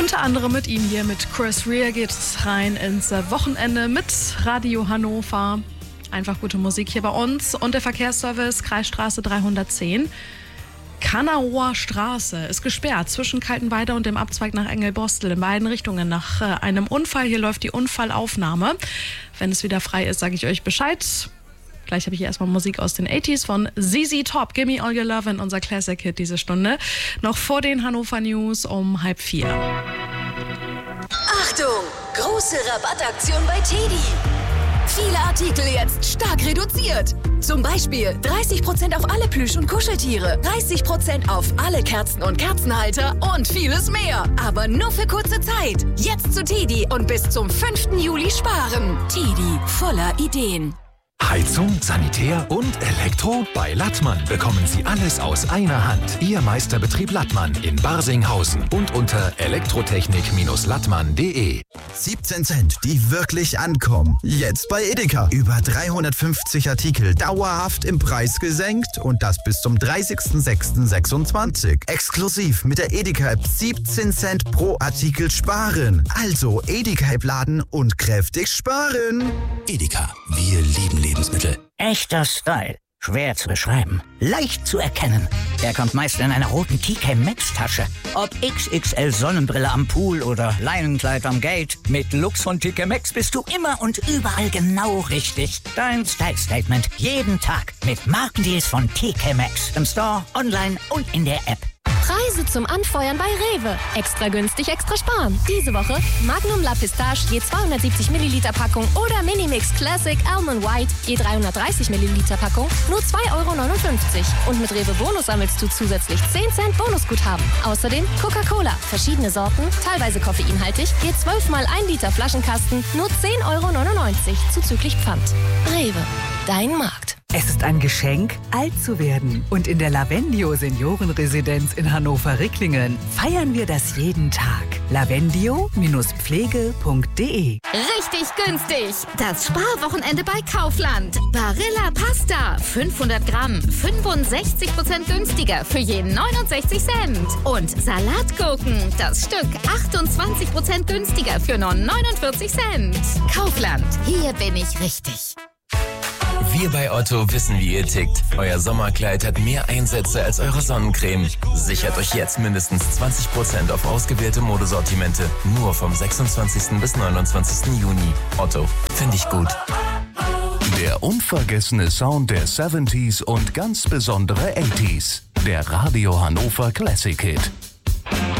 Unter anderem mit ihm hier, mit Chris Rea, geht es rein ins Wochenende mit Radio Hannover. Einfach gute Musik hier bei uns. Und der Verkehrsservice Kreisstraße 310. Kanaoer Straße ist gesperrt zwischen Kaltenweide und dem Abzweig nach Engelbostel in beiden Richtungen nach einem Unfall. Hier läuft die Unfallaufnahme. Wenn es wieder frei ist, sage ich euch Bescheid. Gleich habe ich hier erstmal Musik aus den 80s von ZZ Top. Give Me All Your Love in unser Classic-Hit diese Stunde. Noch vor den Hannover News um 3:30. Achtung! Große Rabattaktion bei TEDi. Viele Artikel jetzt stark reduziert. Zum Beispiel 30% auf alle Plüsch- und Kuscheltiere, 30% auf alle Kerzen und Kerzenhalter und vieles mehr. Aber nur für kurze Zeit. Jetzt zu TEDi und bis zum 5. Juli sparen. TEDi, voller Ideen. Heizung, Sanitär und Elektro? Bei Lattmann bekommen Sie alles aus einer Hand. Ihr Meisterbetrieb Lattmann in Barsinghausen und unter elektrotechnik-lattmann.de. 17 Cent, die wirklich ankommen. Jetzt bei Edeka. Über 350 Artikel dauerhaft im Preis gesenkt und das bis zum 30.06.26. Exklusiv mit der Edeka-App 17 Cent pro Artikel sparen. Also Edeka-App laden und kräftig sparen. Edeka, wir lieben Lebensmittel. Echter Style. Schwer zu beschreiben. Leicht zu erkennen. Er kommt meist in einer roten TK Maxx Tasche. Ob XXL Sonnenbrille am Pool oder Leinenkleid am Gate. Mit Lux von TK Maxx bist du immer und überall genau richtig. Dein Style Statement. Jeden Tag. Mit Markendeals von TK Maxx. Im Store, online und in der App. Preise zum Anfeuern bei Rewe. Extra günstig, extra sparen. Diese Woche Magnum La Pistache je 270 Milliliter Packung oder Minimix Classic Almond White je 330 Milliliter Packung nur 2,59 €. Und mit Rewe Bonus sammelst du zusätzlich 10 Cent Bonusguthaben. Außerdem Coca-Cola, verschiedene Sorten, teilweise koffeinhaltig, je 12 mal 1 Liter Flaschenkasten nur 10,99 € zuzüglich Pfand. Rewe, dein Markt. Es ist ein Geschenk, alt zu werden. Und in der Lavendio Seniorenresidenz in Hannover-Ricklingen feiern wir das jeden Tag. lavendio-pflege.de. Richtig günstig. Das Sparwochenende bei Kaufland. Barilla Pasta, 500 Gramm, 65% günstiger für je 69 Cent. Und Salatgurken, das Stück 28% günstiger für nur 49 Cent. Kaufland, hier bin ich richtig. Wir bei Otto wissen, wie ihr tickt. Euer Sommerkleid hat mehr Einsätze als eure Sonnencreme. Sichert euch jetzt mindestens 20% auf ausgewählte Modesortimente. Nur vom 26. bis 29. Juni. Otto, finde ich gut. Der unvergessene Sound der 70s und ganz besondere 80s. Der Radio Hannover Classic Hit.